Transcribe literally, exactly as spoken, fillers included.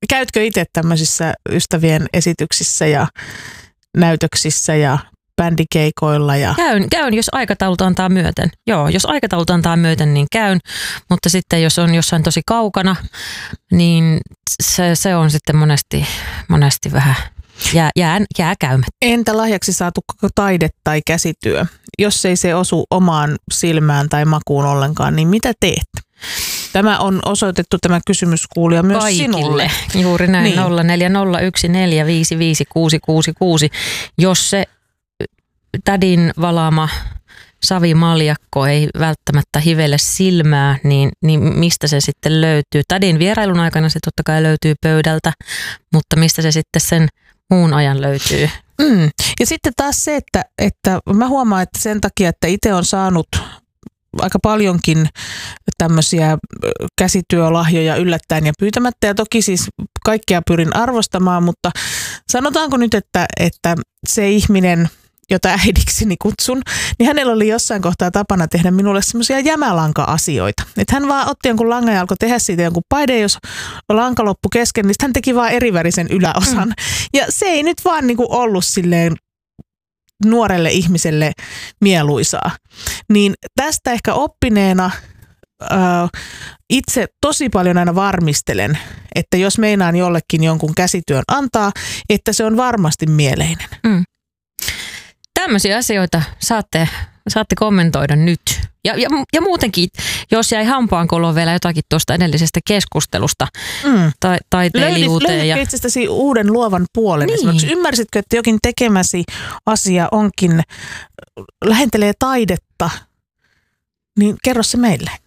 käytkö itse tämmöisissä ystävien esityksissä ja näytöksissä ja bändikeikoilla? Ja... Käyn, käyn, jos aikataulut antaa myöten. Joo, jos aikataulut antaa myöten, niin käyn. Mutta sitten jos on jossain tosi kaukana, niin se, se on sitten monesti, monesti vähän jää, jää, jää käymättä. Entä lahjaksi saatu koko taide tai käsityö? Jos ei se osu omaan silmään tai makuun ollenkaan, niin mitä teet? Tämä on osoitettu tämä kysymys kuulija myös kaikille. Sinulle. Juuri näin, niin. nolla neljä nolla yksi neljä viisi viisi kuusi kuusi kuusi. Jos se tädin valaama savimaljakko ei välttämättä hivele silmää, niin, niin mistä se sitten löytyy? Tädin vierailun aikana se totta kai löytyy pöydältä, mutta mistä se sitten sen muun ajan löytyy? Mm. Ja sitten taas se, että, että mä huomaan, että sen takia, että itse on saanut aika paljonkin tämmöisiä käsityölahjoja yllättäen ja pyytämättä. Ja toki siis kaikkea pyrin arvostamaan, mutta sanotaanko nyt, että, että se ihminen, jota äidikseni kutsun, niin hänellä oli jossain kohtaa tapana tehdä minulle semmoisia jämälanka-asioita. Että hän vaan otti jonkun langan ja alkoi tehdä siitä jonkun paide, jos lanka loppui kesken, niin hän teki vaan erivärisen yläosan. Mm. Ja se ei nyt vaan niinku ollut silleen nuorelle ihmiselle mieluisaa. Niin tästä ehkä oppineena ää, itse tosi paljon aina varmistelen, että jos meinaan jollekin jonkun käsityön antaa, että se on varmasti mieleinen. Mm. Tämmöisiä asioita saatte, saatte kommentoida nyt. Ja, ja, ja muutenkin, jos jäi hampaankoloon vielä jotakin tuosta edellisestä keskustelusta mm. ta, taiteilijuuteen. Löydit, ja... löydit itsestäsi uuden luovan puolen. Niin. Esimerkiksi ymmärsitkö, että jokin tekemäsi asia onkin, lähentelee taidetta, niin kerro se meille.